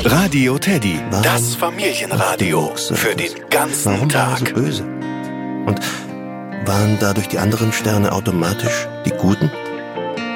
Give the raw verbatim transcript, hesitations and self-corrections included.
Radio Teddy, Warum das Familienradio für den ganzen Warum war er so Tag. böse? Und waren dadurch die anderen Sterne automatisch die Guten?